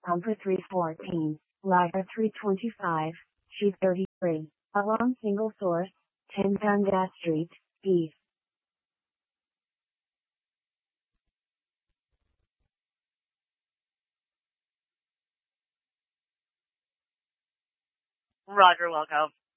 Umpa 314, Liger 325, Sheep 33, Along Single Source, 10 Dundas Street, East. Roger, welcome.